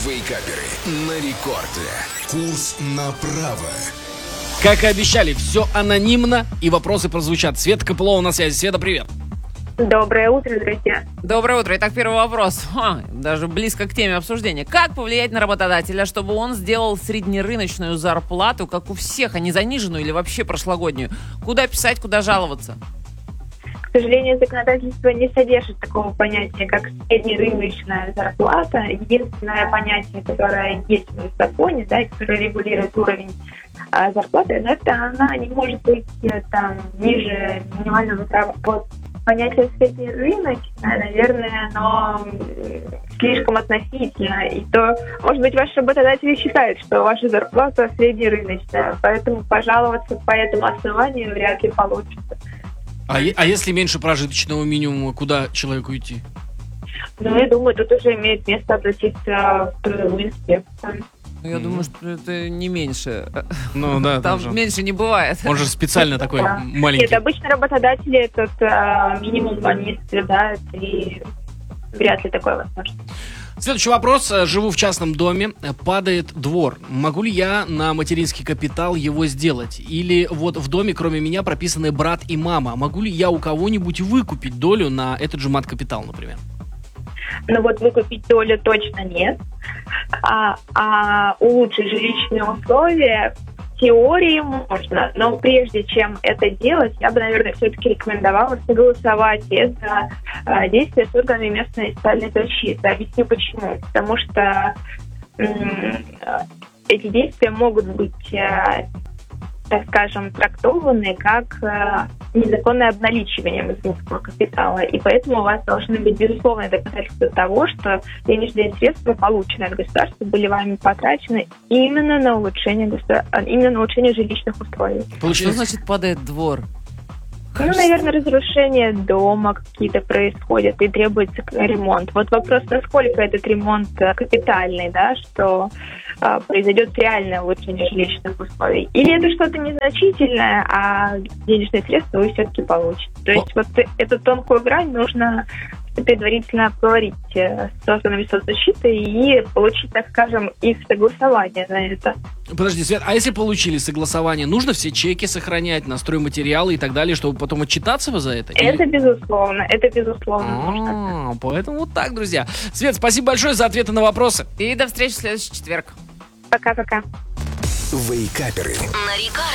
Вейкаперы на рекорде. Курс направо. Как и обещали, все анонимно, и вопросы прозвучат. Света Копылова на связи. Света, привет. Доброе утро, друзья. Доброе утро. Итак, первый вопрос. Даже близко к теме обсуждения. Как повлиять на работодателя, чтобы он сделал среднерыночную зарплату, как у всех, а не заниженную или вообще прошлогоднюю? Куда писать, куда жаловаться? К сожалению, законодательство не содержит такого понятия, как среднерыночная зарплата. Единственное понятие, которое есть в законе, да, которое регулирует уровень зарплаты, но это она не может быть там ниже минимального права. Вот понятие среднерыночное, наверное, оно слишком относительно. И то, может быть, ваши работодатели считают, что ваша зарплата среднерыночная, поэтому пожаловаться по этому основанию вряд ли получится. А если меньше прожиточного минимума, куда человеку идти? Ну, я думаю, тут уже имеет место обратиться в трудовую инспекцию. Я думаю, что это не меньше. Ну да, там же меньше не бывает. Он же специально такой маленький. Нет, обычно работодатели этот минимум они соблюдают, и вряд ли такое возможно. Следующий вопрос. Живу в частном доме, падает двор. Могу ли я на материнский капитал его сделать? Или вот в доме, кроме меня, прописаны брат и мама. Могу ли я у кого-нибудь выкупить долю на этот же мат-капитал, например? Ну вот выкупить долю точно нет. А улучшить жилищные условия в теории можно. Но прежде чем это делать, я бы, наверное, все-таки рекомендовала согласовать это действие с органами местной социальной защиты. Объясню почему. Потому что эти действия могут быть, так скажем, трактованы как незаконное обналичивание материнского капитала. И поэтому у вас должны быть безусловные доказательства того, что денежные средства, полученные от государства, были вами потрачены именно на улучшение жилищных условий. Что значит падает двор? Ну, наверное, разрушение дома какие-то происходят и требуется ремонт. Вот вопрос, насколько этот ремонт капитальный, да, что произойдет реальное улучшение жилищных условий. Или это что-то незначительное, а денежные средства вы все-таки получите. То есть вот эту тонкую грань нужно предварительно поговорить с органами соцзащиты и получить, так скажем, их согласование на это. Подожди, Свет, а если получили согласование, нужно все чеки сохранять на стройматериалы и так далее, чтобы потом отчитаться вы за это? Это безусловно нужно. Поэтому вот так, друзья. Свет, спасибо большое за ответы на вопросы. И до встречи в следующий четверг. Пока-пока. Вейкаперы. На рекорде.